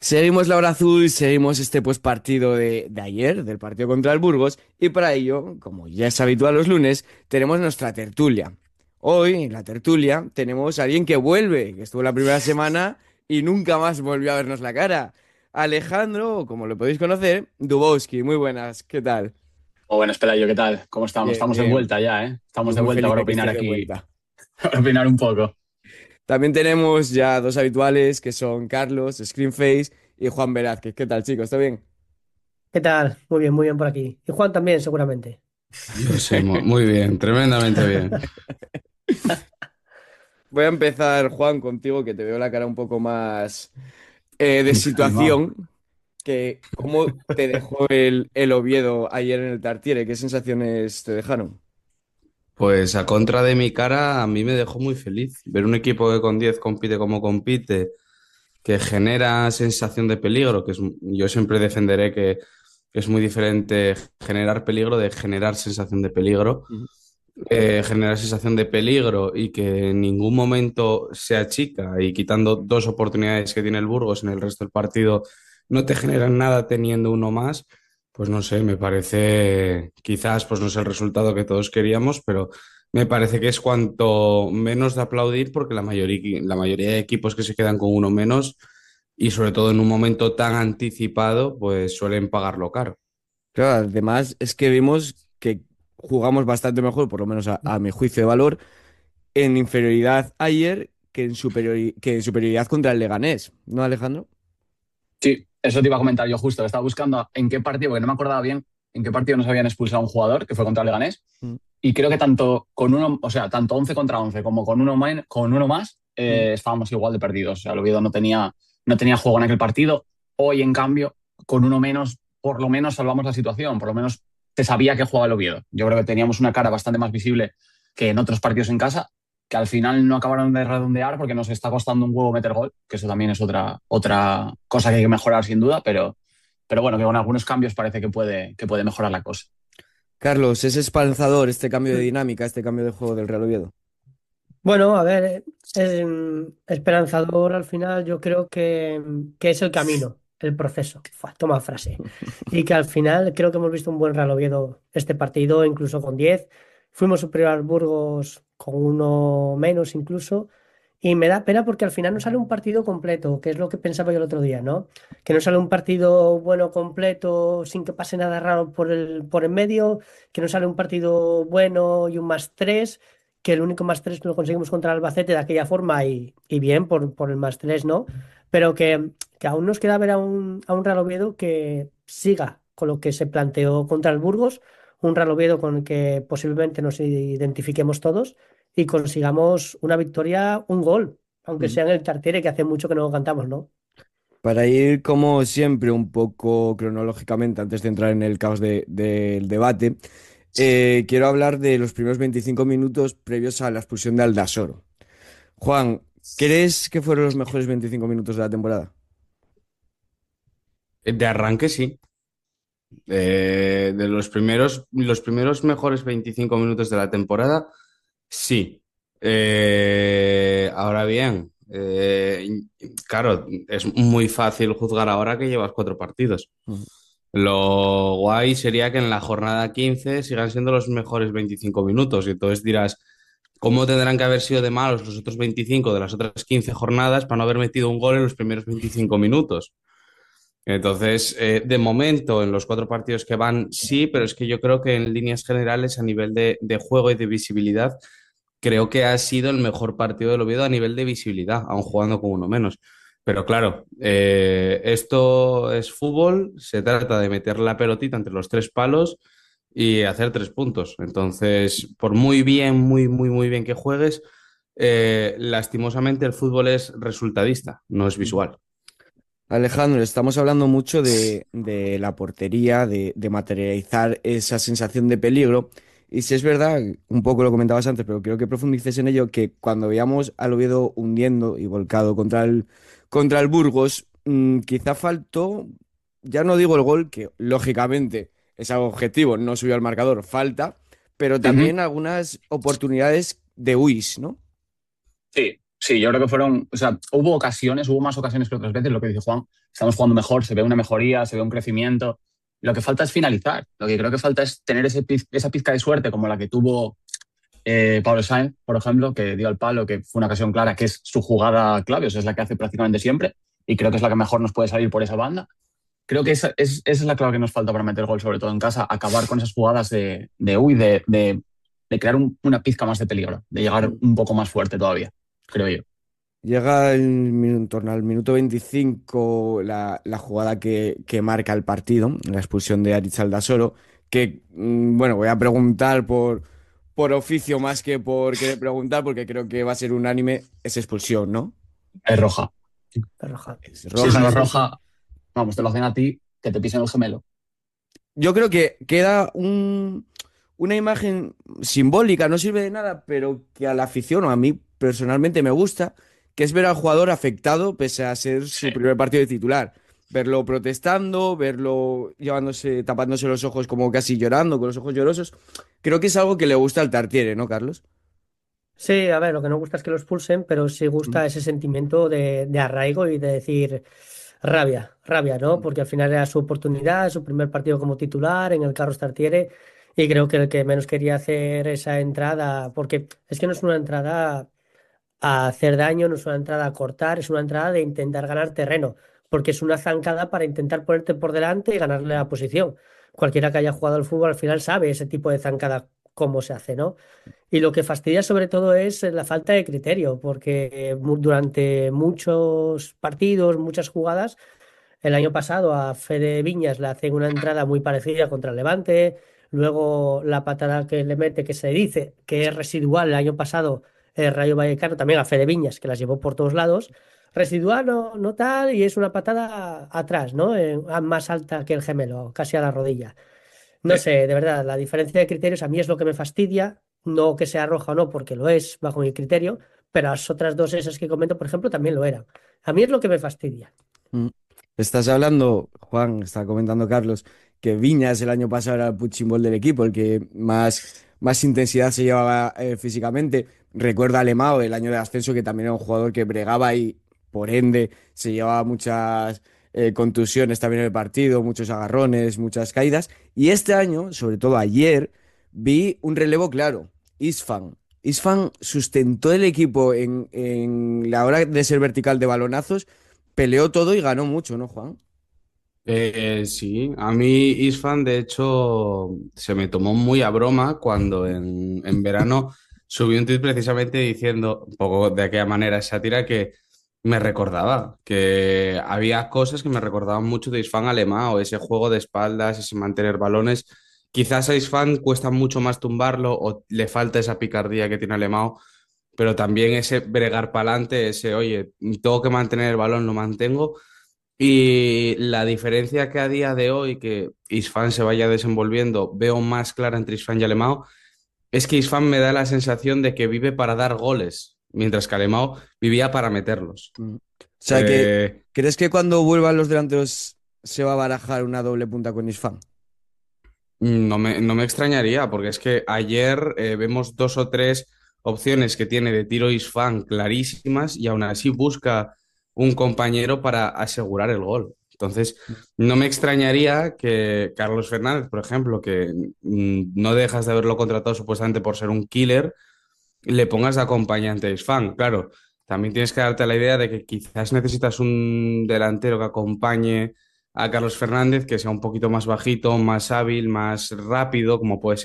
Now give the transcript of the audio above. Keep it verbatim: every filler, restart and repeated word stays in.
Seguimos la hora azul, seguimos este pues partido de, de ayer, del partido contra el Burgos, y para ello, como ya es habitual los lunes, tenemos nuestra tertulia. Hoy, en la tertulia, tenemos a alguien que vuelve, que estuvo la primera semana y nunca más volvió a vernos la cara. Alejandro, o como lo podéis conocer, Dubowski. Muy buenas, ¿qué tal? O bueno, Pelayo, ¿qué tal? ¿Cómo estamos? Bien, Estamos de bien. vuelta ya, ¿eh? Estamos Yo de muy vuelta feliz para de que opinar estés de aquí, vuelta. para opinar un poco. También tenemos ya dos habituales, que son Carlos, Screenface y Juan Velázquez. ¿Qué tal, chicos? ¿Todo bien? ¿Qué tal? Muy bien, muy bien por aquí. Y Juan también, seguramente. Yo sí, mu- muy bien, tremendamente bien. Voy a empezar, Juan, contigo, que te veo la cara un poco más eh, de Animado. situación. Que, ¿cómo te dejó el, el Oviedo ayer en el Tartiere? ¿Qué sensaciones te dejaron? Pues a contra de mi cara, a mí me dejó muy feliz ver un equipo que con diez compite como compite, que genera sensación de peligro, que es, yo siempre defenderé que, que es muy diferente generar peligro de generar sensación de peligro. Ujú. Eh, generar sensación de peligro y que en ningún momento se achica y quitando dos oportunidades que tiene el Burgos en el resto del partido no te generan nada teniendo uno más, pues no sé, me parece quizás pues no es el resultado que todos queríamos, pero me parece que es cuanto menos de aplaudir porque la mayoría, la mayoría de equipos que se quedan con uno menos y sobre todo en un momento tan anticipado, pues suelen pagarlo caro. Claro, además es que vimos que jugamos bastante mejor, por lo menos a, a mi juicio de valor, en inferioridad ayer que en, superiori- que en superioridad contra el Leganés. ¿No, Alejandro? Sí, eso te iba a comentar yo justo. Estaba buscando en qué partido, porque no me acordaba bien en qué partido nos habían expulsado a un jugador, que fue contra el Leganés. Mm, Y creo que tanto con uno, o sea, tanto once contra once como con uno, main- con uno más, mm. eh, estábamos igual de perdidos. O sea, el Oviedo no tenía, no tenía juego en aquel partido. Hoy, en cambio, con uno menos, por lo menos salvamos la situación. Por lo menos se sabía que jugaba el Oviedo. Yo creo que teníamos una cara bastante más visible que en otros partidos en casa, que al final no acabaron de redondear porque nos está costando un huevo meter gol, que eso también es otra, otra cosa que hay que mejorar sin duda, pero, pero bueno, que con algunos cambios parece que puede, que puede mejorar la cosa. Carlos, ¿es esperanzador este cambio de Mm. dinámica, este cambio de juego del Real Oviedo? Bueno, a ver, eh, em, esperanzador al final yo creo que, que es el camino, el proceso. Fua, toma frase. Y que al final creo que hemos visto un buen Real Oviedo este partido, incluso con diez. Fuimos superior al Burgos con uno menos incluso. Y me da pena porque al final no sale un partido completo, que es lo que pensaba yo el otro día, ¿no? Que no sale un partido bueno completo sin que pase nada raro por el, por en medio, que no sale un partido bueno y un más tres, que el único más tres lo conseguimos contra el Albacete de aquella forma y, y bien por, por el más tres, ¿no? Pero que, que aún nos queda ver a un, a un Real Oviedo que siga con lo que se planteó contra el Burgos, un Real Oviedo con el que posiblemente nos identifiquemos todos y consigamos una victoria, un gol, aunque Mm. sea en el Tartiere, que hace mucho que no lo cantamos, ¿no? Para ir, como siempre, un poco cronológicamente, antes de entrar en el caos de- del debate, eh, quiero hablar de los primeros veinticinco minutos previos a la expulsión de Aldasoro. Juan, ¿crees que fueron los mejores veinticinco minutos de la temporada? De arranque sí. Eh, de los primeros, los primeros mejores veinticinco minutos de la temporada, sí. Eh, ahora bien, eh, claro, es muy fácil juzgar ahora que llevas cuatro partidos. Ujú. Lo guay sería que en la jornada quince sigan siendo los mejores veinticinco minutos. Y entonces dirás, ¿cómo tendrán que haber sido de malos los otros veinticinco de las otras quince jornadas para no haber metido un gol en los primeros veinticinco minutos? Entonces, eh, de momento, en los cuatro partidos que van, sí, pero es que yo creo que en líneas generales, a nivel de, de juego y de visibilidad, creo que ha sido el mejor partido del Oviedo a nivel de visibilidad, aun jugando con uno menos. Pero claro, eh, esto es fútbol, se trata de meter la pelotita entre los tres palos y hacer tres puntos. Entonces, por muy bien, muy, muy, muy bien que juegues, eh, lastimosamente el fútbol es resultadista, no es visual. Alejandro, estamos hablando mucho de, de la portería, de, de materializar esa sensación de peligro. Y si es verdad, un poco lo comentabas antes, pero quiero que profundices en ello, que cuando veíamos al Oviedo hundiendo y volcado contra el, contra el Burgos, mm, quizá faltó, ya no digo el gol, que lógicamente es algo objetivo, no subió al marcador, falta, pero Ujú. también algunas oportunidades de Uis, ¿no? Sí, Sí, yo creo que fueron, o sea, hubo ocasiones, hubo más ocasiones que otras veces, lo que dice Juan, estamos jugando mejor, se ve una mejoría, se ve un crecimiento. Lo que falta es finalizar, lo que creo que falta es tener ese, piz- esa pizca de suerte como la que tuvo eh, Pablo Sainz, por ejemplo, que dio al palo, que fue una ocasión clara, que es su jugada clave, o sea, es la que hace prácticamente siempre, y creo que es la que mejor nos puede salir por esa banda. Creo que esa es, esa es la clave que nos falta para meter gol, sobre todo en casa, acabar con esas jugadas de, de uy, de, de, de crear un- una pizca más de peligro, de llegar Mm. un poco más fuerte todavía, creo yo. Llega el minu- en torno al minuto veinticinco la, la jugada que, que marca el partido, la expulsión de Aritz Aldasoro, que, mm, bueno, voy a preguntar por, por oficio más que por querer preguntar, porque creo que va a ser unánime, es expulsión, ¿no? Es roja. Roja. Es Si eso roja. no es Sí, sí. roja, vamos, te lo hacen a ti, que te pisen el gemelo. Yo creo que queda un, una imagen simbólica, no sirve de nada, pero que a la afición o a mí personalmente me gusta, que es ver al jugador afectado pese a ser Sí. su primer partido de titular. Verlo protestando, verlo llevándose, tapándose los ojos como casi llorando, con los ojos llorosos. Creo que es algo que le gusta al Tartiere, ¿no, Carlos? Sí, a ver, lo que no gusta es que lo expulsen, pero sí Mm, gusta ese sentimiento de, de arraigo y de decir rabia, rabia, ¿no? mm. Porque al final era su oportunidad, su primer partido como titular en el Carlos Tartiere, y creo que el que menos quería hacer esa entrada, porque es que no es una entrada a hacer daño, no es una entrada a cortar, es una entrada de intentar ganar terreno, porque es una zancada para intentar ponerte por delante y ganarle la posición. Cualquiera que haya jugado al fútbol al final sabe ese tipo de zancada cómo se hace, ¿no? Y lo que fastidia sobre todo es la falta de criterio, porque eh, mu- durante muchos partidos, muchas jugadas, el año pasado a Fede Viñas le hacen una entrada muy parecida contra el Levante. Luego la patada que le mete, que se dice que es residual el año pasado, el Rayo Vallecano, también a Fede Viñas, que las llevó por todos lados. Residual no, no tal, y es una patada atrás, ¿no? Eh, a- más alta que el gemelo, casi a la rodilla. No Sí. sé, de verdad, la diferencia de criterios a mí es lo que me fastidia. No que sea roja o no, porque lo es bajo mi criterio, pero las otras dos esas que comento, por ejemplo, también lo eran. A mí es lo que me fastidia. Mm. Estás hablando, Juan, está comentando Carlos, que Viñas el año pasado era el punching ball del equipo, el que más, más intensidad se llevaba eh, físicamente. Recuerda a Lemao el año de ascenso, que también era un jugador que bregaba y por ende se llevaba muchas eh, contusiones también en el partido, muchos agarrones, muchas caídas. Y este año, sobre todo ayer, vi un relevo claro, Isfan. Isfan sustentó el equipo en, en la hora de ser vertical de balonazos. Peleó todo y ganó mucho, ¿no, Juan? Eh, sí, a mí Isfan de hecho se me tomó muy a broma cuando en, en verano subí un tuit precisamente diciendo, un poco de aquella manera sátira, que me recordaba, que había cosas que me recordaban mucho de Isfan Alemão, ese juego de espaldas, ese mantener balones. Quizás a Isfan cuesta mucho más tumbarlo o le falta esa picardía que tiene Alemão, pero también ese bregar para adelante, ese, oye, tengo que mantener el balón, lo mantengo. Y la diferencia que a día de hoy, que Isfan se vaya desenvolviendo, veo más clara entre Isfan y Alemão, es que Isfan me da la sensación de que vive para dar goles, mientras que Alemão vivía para meterlos. Mm. O sea, que Eh, ¿crees que cuando vuelvan los delanteros se va a barajar una doble punta con Isfan? no me, no me extrañaría, porque es que ayer eh, vemos dos o tres opciones que tiene de tiro Isfan clarísimas y aún así busca un compañero para asegurar el gol. Entonces, no me extrañaría que Carlos Fernández, por ejemplo, que mm, no dejas de haberlo contratado supuestamente por ser un killer, le pongas de acompañante a Isfan. Claro, también tienes que darte la idea de que quizás necesitas un delantero que acompañe a Carlos Fernández, que sea un poquito más bajito, más hábil, más rápido, como puede ser